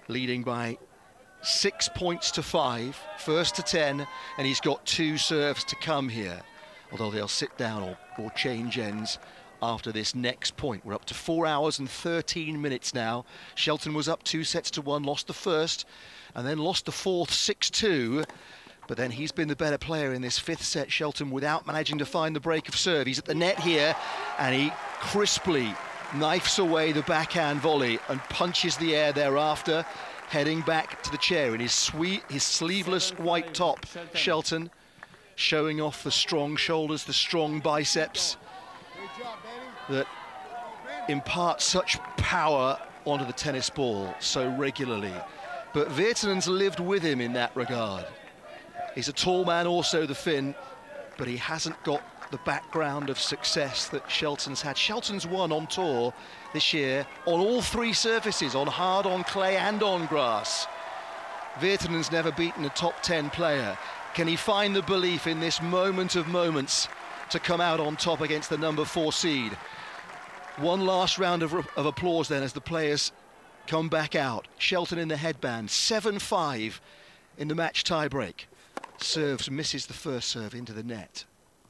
leading by 6 points to 5, first to 10, and he's got 2 serves to come here, although they'll sit down or change ends after this next point. We're up to 4 hours and 13 minutes now. Shelton was up 2-1, lost the first, and then lost the fourth 6-2. But then he's been the better player in this 5th set, Shelton, without managing to find the break of serve. He's at the net here, and he crisply knifes away the backhand volley and punches the air thereafter, heading back to the chair in his sleeveless white top. Shelton showing off the strong shoulders, the strong biceps that impart such power onto the tennis ball so regularly. But Virtanen's lived with him in that regard. He's a tall man also, the Finn, but he hasn't got the background of success that Shelton's had. Shelton's won on tour this year on all 3 surfaces, on hard, on clay and on grass. Virtanen's never beaten a top 10 player. Can he find the belief in this moment of moments to come out on top against the number 4 seed? One last round of applause then as the players come back out. Shelton in the headband, 7-5 in the match tie-break. Serves, misses the first serve into the net.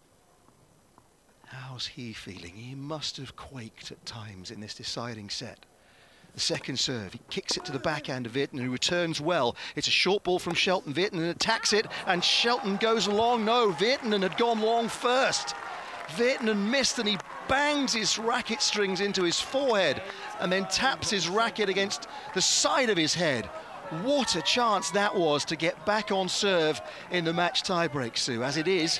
How's he feeling? He must have quaked at times in this deciding set. The second serve, he kicks it to the backhand of Virtanen, who returns well. It's a short ball from Shelton. Virtanen attacks it, and Shelton goes long. No, Virtanen had gone long first. Virtanen missed, and he bangs his racket strings into his forehead and then taps his racket against the side of his head. What a chance that was to get back on serve in the match tie-break, Sue. As it is,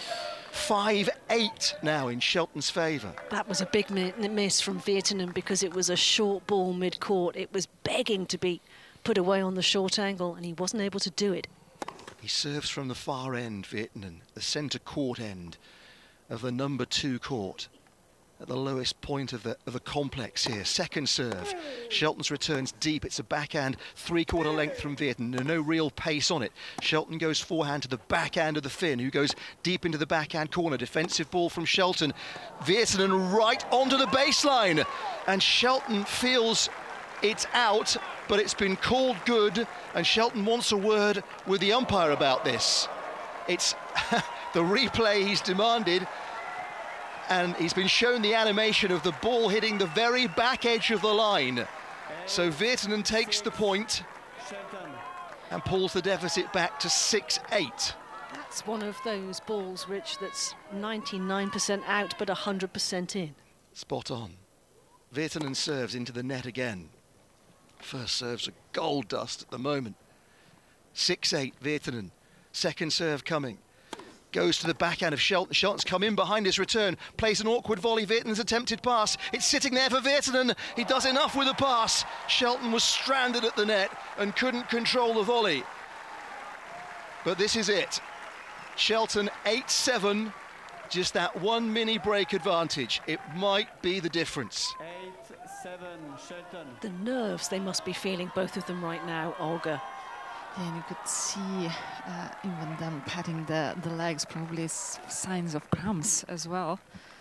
5-8 now in Shelton's favour. That was a big miss from Virtanen because it was a short ball mid-court. It was begging to be put away on the short angle, and he wasn't able to do it. He serves from the far end, Virtanen, the centre court end of the number 2 court, at the lowest point of the complex here. Second serve, Shelton's returns deep. It's a backhand 3/4 length from Virtanen. No real pace on it. Shelton goes forehand to the backhand of the Finn, who goes deep into the backhand corner. Defensive ball from Shelton. Virtanen right onto the baseline, and Shelton feels it's out, but it's been called good, and Shelton wants a word with the umpire about this. It's the replay he's demanded, and he's been shown the animation of the ball hitting the very back edge of the line. So Virtanen takes the point and pulls the deficit back to 6-8. That's one of those balls, Rich, that's 99% out but 100% in. Spot on. Virtanen serves into the net again. First serve's a gold dust at the moment. 6-8 Virtanen. Second serve coming. Goes to the backhand of Shelton. Shelton's come in behind his return. Plays an awkward volley. Virtanen's attempted pass. It's sitting there for Virtanen. He does enough with the pass. Shelton was stranded at the net and couldn't control the volley. But this is it. Shelton 8-7. Just that one mini break advantage. It might be the difference. 8-7, Shelton. The nerves they must be feeling, both of them right now, Olga. Yeah, and you could see even them patting the legs, probably signs of cramps as well.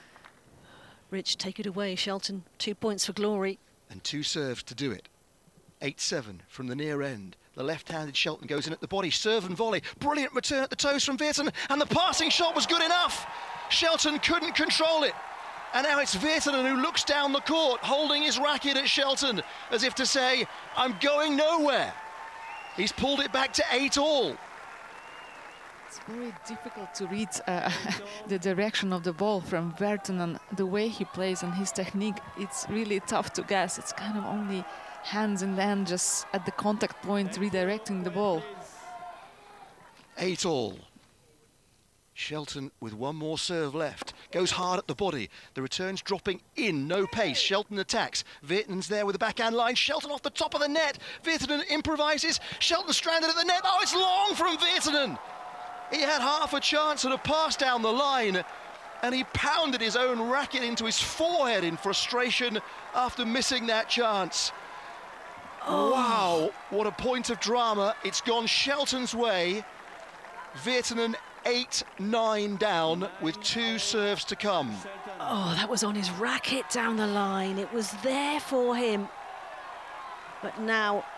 Rich, take it away, Shelton. 2 points for glory. And 2 serves to do it. 8-7 from the near end. The left-handed Shelton goes in at the body. Serve and volley. Brilliant return at the toes from Virtanen. And the passing shot was good enough. Shelton couldn't control it. And now it's Virtanen who looks down the court, holding his racket at Shelton, as if to say, I'm going nowhere. He's pulled it back to 8-all. It's very difficult to read the direction of the ball from Virtanen. The way he plays and his technique, it's really tough to guess. It's kind of only hands and then just at the contact point redirecting the ball. 8-all. Shelton with one more serve left. Goes hard at the body. The return's dropping in, no pace. Shelton attacks. Virtanen's there with the backhand line. Shelton off the top of the net. Virtanen improvises. Shelton stranded at the net. Oh, it's long from Virtanen. He had half a chance at a pass down the line, and he pounded his own racket into his forehead in frustration after missing that chance. Oh. Wow, what a point of drama. It's gone Shelton's way. Virtanen 8-9 down with 2 serves to come. Oh, that was on his racket down the line. It was there for him. But now